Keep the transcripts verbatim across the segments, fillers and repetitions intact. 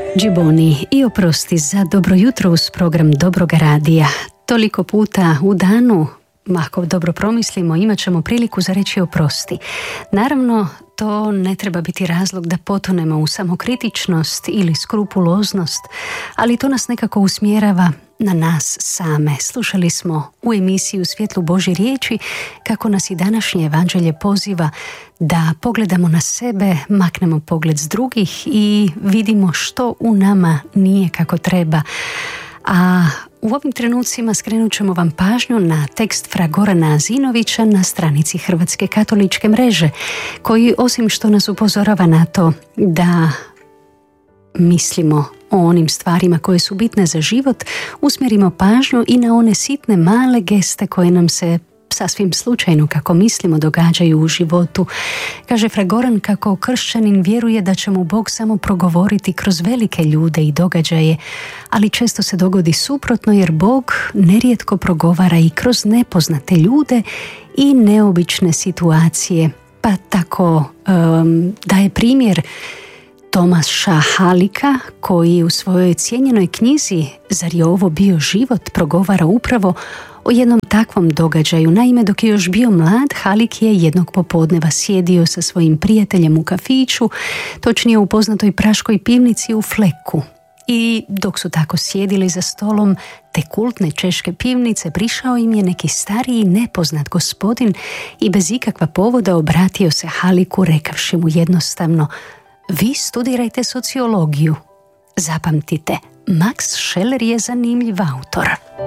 Džiboni i oprosti za dobro jutro uz program Dobroga radija. Toliko puta u danu, ako dobro promislimo, imat ćemo priliku za reći oprosti. Naravno, to ne treba biti razlog da potonemo u samokritičnost ili skrupuloznost, ali to nas nekako usmjerava na nas same. Slušali smo u emisiji U svjetlu Božje riječi kako nas i današnje evanđelje poziva da pogledamo na sebe, maknemo pogled s drugih i vidimo što u nama nije kako treba. A u ovim trenucima skrenut ćemo vam pažnju na tekst fra Gorana Azinovića na stranici Hrvatske katoličke mreže, koji osim što nas upozorava na to da mislimo o onim stvarima koje su bitne za život, usmjerimo pažnju i na one sitne male geste koje nam se sasvim slučajno, kako mislimo, događaju u životu. Kaže fra Goran kako kršćanin vjeruje da će mu Bog samo progovoriti kroz velike ljude i događaje, ali često se dogodi suprotno, jer Bog nerijetko progovara i kroz nepoznate ljude i neobične situacije. Pa tako um, daje primjer Tomaša Halika, koji u svojoj cijenjenoj knjizi Zar je ovo bio život progovara upravo o jednom takvom događaju. Naime, dok je još bio mlad, Halik je jednog popodneva sjedio sa svojim prijateljem u kafiću, točnije u poznatoj praškoj pivnici u Fleku. I dok su tako sjedili za stolom te kultne češke pivnice, prišao im je neki stariji nepoznat gospodin i bez ikakva povoda obratio se Haliku rekavši mu jednostavno: vi studirajte sociologiju. Zapamtite, Max Scheler je zanimljiv autor.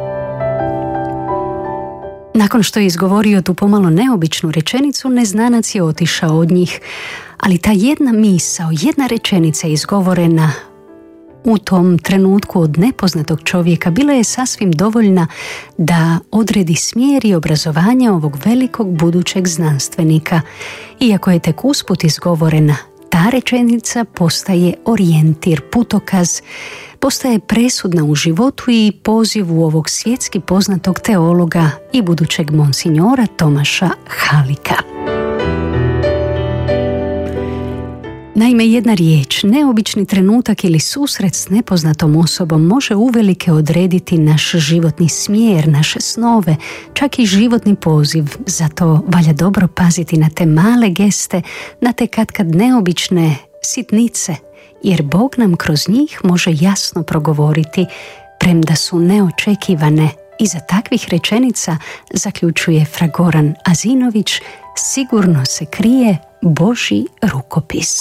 Nakon što je izgovorio tu pomalo neobičnu rečenicu, neznanac je otišao od njih, ali ta jedna misao, jedna rečenica izgovorena u tom trenutku od nepoznatog čovjeka bila je sasvim dovoljna da odredi smjer i obrazovanje ovog velikog budućeg znanstvenika. Iako je tek usput izgovorena, ta rečenica postaje orijentir, putokaz, postaje presudna u životu i pozivu ovog svjetski poznatog teologa i budućeg monsinjora Tomaša Halika. Naime, jedna riječ, neobični trenutak ili susret s nepoznatom osobom može uvelike odrediti naš životni smjer, naše snove, čak i životni poziv. Zato valja dobro paziti na te male geste, na te katkad neobične sitnice, jer Bog nam kroz njih može jasno progovoriti, premda su neočekivane. Iza takvih rečenica, zaključuje fra Goran Azinović, sigurno se krije Božji rukopis.